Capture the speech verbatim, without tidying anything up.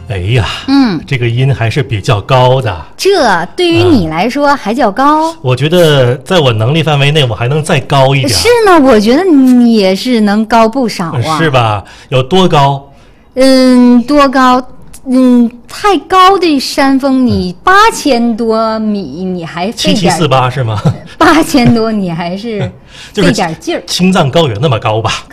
哎呀， 嗯， 这个音还是比较高的。 这对于你来说还较高。 我觉得在我能力范围内，我还能再高一点。 是呢，我觉得你也是能高不少啊。 是吧？有多高？ 嗯，多高？嗯，太高的山峰，你八千多米，你还费七七点四八是吗？ 八千多，你还是就是费点劲儿。 青藏高原那么高吧？